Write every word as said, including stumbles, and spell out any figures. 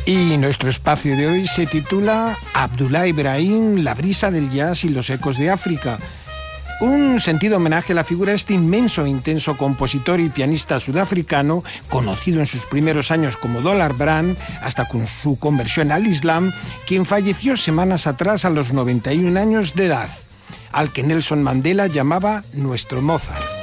Y nuestro espacio de hoy se titula Abdullah Ibrahim, la brisa del jazz y los ecos de África. Un sentido homenaje a la figura de este inmenso e intenso compositor y pianista sudafricano, conocido en sus primeros años como Dollar Brand, hasta con su conversión al Islam, quien falleció semanas atrás a los noventa y un años de edad, al que Nelson Mandela llamaba nuestro Mozart.